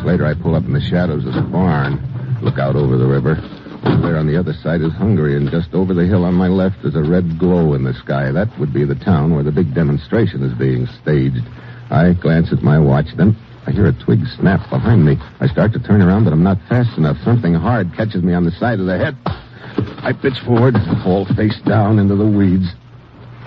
Later, I pull up in the shadows of the barn. Look out over the river. Over there on the other side is Hungary, and just over the hill on my left is a red glow in the sky. That would be the town where the big demonstration is being staged. I glance at my watch, then I hear a twig snap behind me. I start to turn around, but I'm not fast enough. Something hard catches me on the side of the head. I pitch forward, fall face down into the weeds.